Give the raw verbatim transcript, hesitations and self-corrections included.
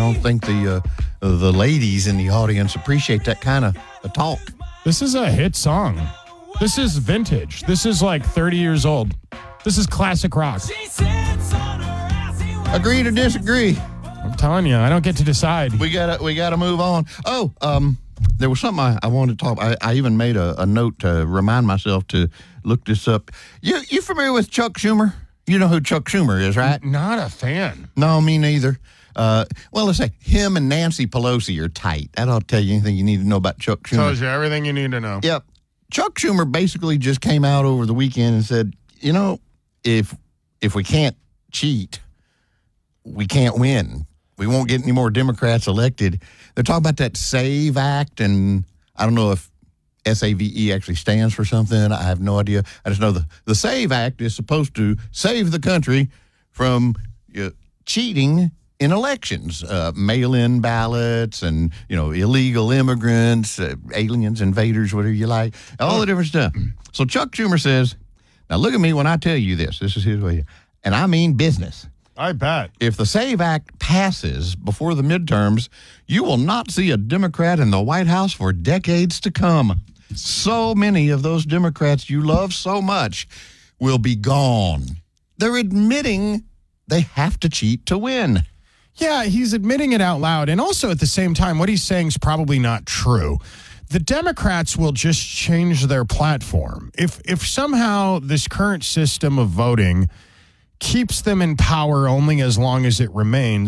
don't think the uh, the ladies in the audience appreciate that kind of a talk. This is a hit song. This is vintage. This is like thirty years old. This is classic rock. Agree to disagree. I'm telling you, I don't get to decide. We gotta we gotta move on. Oh, um, there was something I, I wanted to talk. I, I even made a, a note to remind myself to look this up. You you familiar with Chuck Schumer? You know who Chuck Schumer is, right? Not a fan. No, me neither. Uh, well, let's say him and Nancy Pelosi are tight. That ought to tell you anything you need to know about Chuck Schumer. Tells you everything you need to know. Yep. Chuck Schumer basically just came out over the weekend and said, you know, if if we can't cheat, we can't win. We won't get any more Democrats elected. They're talking about that SAVE Act, and I don't know if S A V E actually stands for something. I have no idea. I just know the, the SAVE Act is supposed to save the country from uh, cheating in elections, uh, mail-in ballots and, you know, illegal immigrants, uh, aliens, invaders, whatever you like, all the different stuff. So Chuck Schumer says, now look at me when I tell you this. This is his way. And I mean business. I bet. If the SAVE Act passes before the midterms, you will not see a Democrat in the White House for decades to come. So many of those Democrats you love so much will be gone. They're admitting they have to cheat to win. Yeah, he's admitting it out loud. And also at the same time, what he's saying is probably not true. The Democrats will just change their platform. If if somehow this current system of voting keeps them in power only as long as it remains,